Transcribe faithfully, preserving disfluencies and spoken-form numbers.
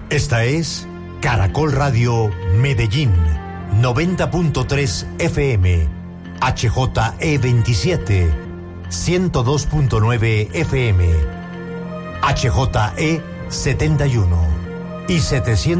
Esta es Caracol Radio Medellín, noventa punto tres F M, H J E veintisiete, ciento dos punto nueve F M, H J E setenta y uno y setecientos